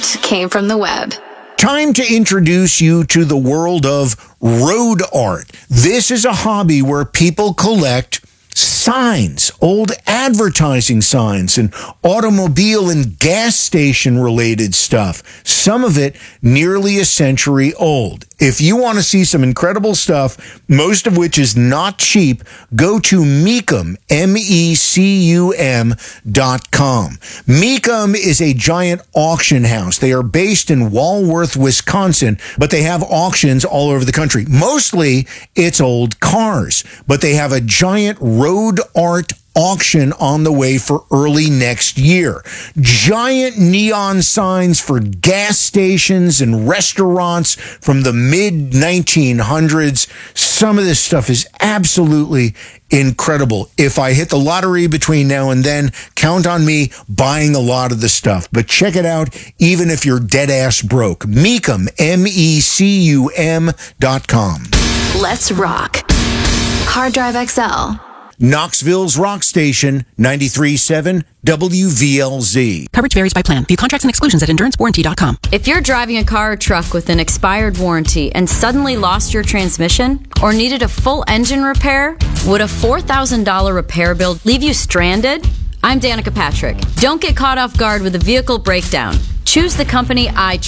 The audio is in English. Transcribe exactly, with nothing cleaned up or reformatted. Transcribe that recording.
best came from the web. Time to introduce you to the world of road art. This is a hobby where people collect signs, old advertising signs, and automobile and gas station related stuff. Some of it nearly a century old. If you want to see some incredible stuff, most of which is not cheap, go to Mecum, M E C U M dot com. Mecum is a giant auction house. They are based in Walworth, Wisconsin, but they have auctions all over the country. Mostly it's old cars, but they have a giant road art auction on the way for early next year. Giant neon signs for gas stations and restaurants from the mid nineteen hundreds. Some of this stuff is absolutely incredible. If I hit the lottery between now and then, count on me buying a lot of the stuff. But check it out, even if you're dead ass broke. Mecum, M E C U M dot com. Let's rock. Hard Drive X L. Knoxville's rock station, ninety-three point seven W V L Z. Coverage varies by plan. View contracts and exclusions at endurance warranty dot com. If you're driving a car or truck with an expired warranty and suddenly lost your transmission or needed a full engine repair, would a four thousand dollars repair bill leave you stranded? I'm Danica Patrick. Don't get caught off guard with a vehicle breakdown. Choose the company I trust.